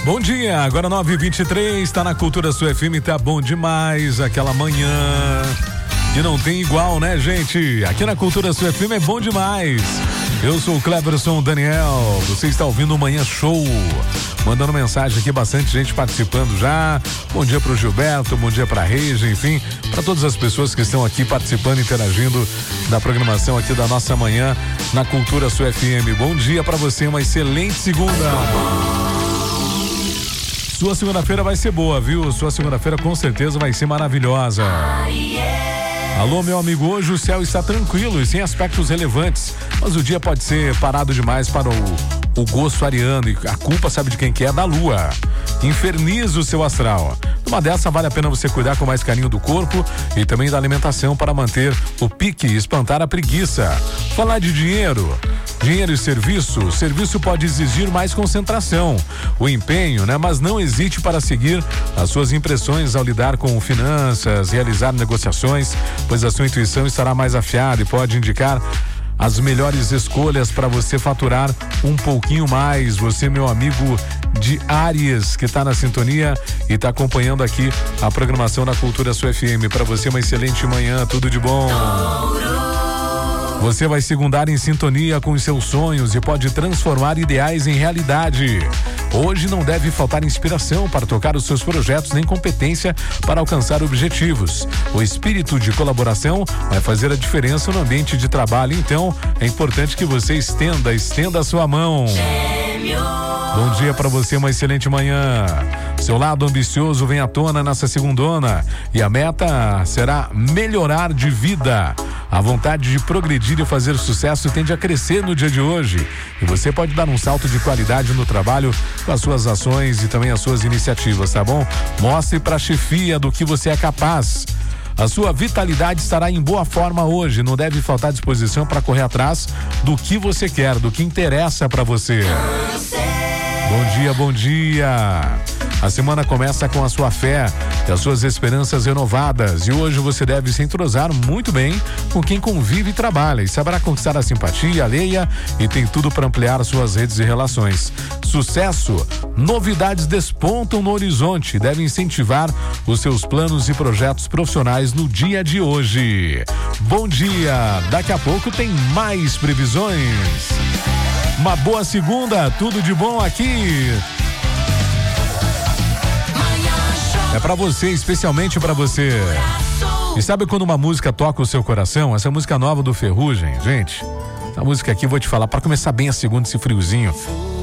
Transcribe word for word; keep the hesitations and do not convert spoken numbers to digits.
Bom dia, agora nove e vinte e três, tá na Cultura Sua F M, tá bom demais, aquela manhã que não tem igual, né, gente? Aqui na Cultura Sua F M é bom demais. Eu sou o Cleverson Daniel, você está ouvindo o Manhã Show, mandando mensagem aqui, bastante gente participando já. Bom dia pro Gilberto, bom dia pra Regia, enfim, para todas as pessoas que estão aqui participando, interagindo da programação aqui da nossa manhã na Cultura Sua F M. Bom dia pra você, uma excelente segunda. Sua segunda-feira vai ser boa, viu? Sua segunda-feira com certeza vai ser maravilhosa. Alô, meu amigo, hoje o céu está tranquilo e sem aspectos relevantes, mas o dia pode ser parado demais para o, o gosto ariano e a culpa sabe de quem que é? Da lua. Inferniza o seu astral. Numa dessa vale a pena você cuidar com mais carinho do corpo e também da alimentação para manter o pique e espantar a preguiça. Falar de dinheiro, dinheiro e serviço, serviço pode exigir mais concentração, o empenho, né? Mas não hesite para seguir as suas impressões ao lidar com finanças, realizar negociações, pois a sua intuição estará mais afiada e pode indicar as melhores escolhas para você faturar um pouquinho mais. Você, meu amigo de Áries, que está na sintonia e está acompanhando aqui a programação da Cultura Sua F M. Para você, uma excelente manhã, tudo de bom. Você vai segundar em sintonia com os seus sonhos e pode transformar ideais em realidade. Hoje não deve faltar inspiração para tocar os seus projetos nem competência para alcançar objetivos. O espírito de colaboração vai fazer a diferença no ambiente de trabalho, então é importante que você estenda, estenda a sua mão. Bom dia para você, uma excelente manhã. Seu lado ambicioso vem à tona nessa segundona e a meta será melhorar de vida. A vontade de progredir e fazer sucesso tende a crescer no dia de hoje e você pode dar um salto de qualidade no trabalho com as suas ações e também as suas iniciativas, tá bom? Mostre pra chefia do que você é capaz. A sua vitalidade estará em boa forma hoje, não deve faltar disposição para correr atrás do que você quer, do que interessa para você. Bom dia, bom dia. A semana começa com a sua fé e as suas esperanças renovadas e hoje você deve se entrosar muito bem com quem convive e trabalha e saberá conquistar a simpatia alheia e tem tudo para ampliar suas redes de relações. Sucesso, novidades despontam no horizonte e deve incentivar os seus planos e projetos profissionais no dia de hoje. Bom dia, daqui a pouco tem mais previsões. Uma boa segunda, tudo de bom aqui. É pra você, especialmente pra você. E sabe quando uma música toca o seu coração? Essa música nova do Ferrugem, gente. Essa música aqui, vou te falar, pra começar bem a segunda, esse friozinho.